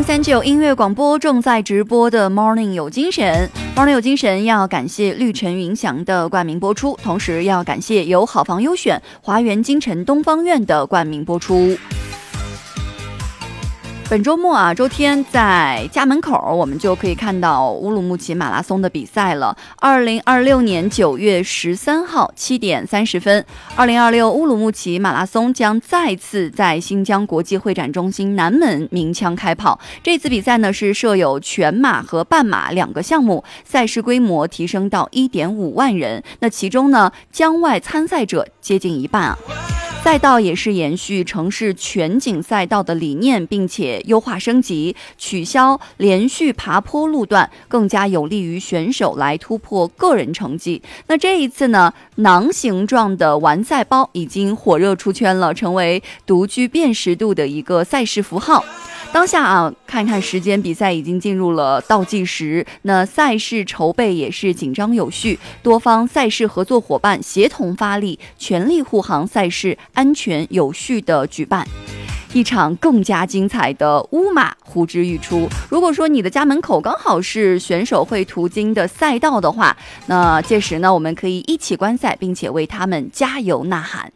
FM103.9音乐广播正在直播的 Morning 有精神 ，Morning 有精神要感谢绿城云翔的冠名播出，同时要感谢由好房优选华园京城东方院的冠名播出。本周末啊，周天在家门口，我们就可以看到乌鲁木齐马拉松的比赛了。2026年9月13号7点30分，2026乌鲁木齐马拉松将再次在新疆国际会展中心南门鸣枪开跑。这次比赛呢是设有全马和半马两个项目，赛事规模提升到1.5万人。那其中呢，疆外参赛者接近一半啊。赛道也是延续城市全景赛道的理念，并且优化升级，取消连续爬坡路段，更加有利于选手来突破个人成绩。那这一次呢，囊形状的完赛包已经火热出圈了，成为独具辨识度的一个赛事符号。当下啊，看看时间，比赛已经进入了倒计时。那赛事筹备也是紧张有序，多方赛事合作伙伴协同发力，全力护航赛事安全有序的举办。一场更加精彩的乌马呼之欲出。如果说你的家门口刚好是选手会途经的赛道的话，那届时呢，我们可以一起观赛，并且为他们加油呐喊。